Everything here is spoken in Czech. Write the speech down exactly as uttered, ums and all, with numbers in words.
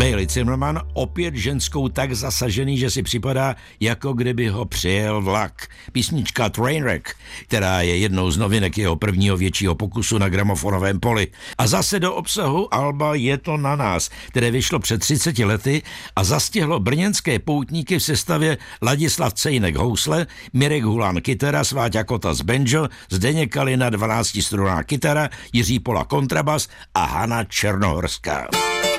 Bailey Zimmerman opět ženskou tak zasažený, že si připadá, jako kdyby ho přijel vlak. Písnička Trainwreck, která je jednou z novinek jeho prvního většího pokusu na gramofonovém poli. A zase do obsahu alba Je to na nás, které vyšlo před třiceti lety a zastihlo brněnské poutníky v sestavě Ladislav Cejnek housle, Mirek Hulan kytara, Sváťa Kotas banjo, Zdeněk Kalina dvanáctistrunná kytara, Jiří Pola kontrabas a Hana Černohorská.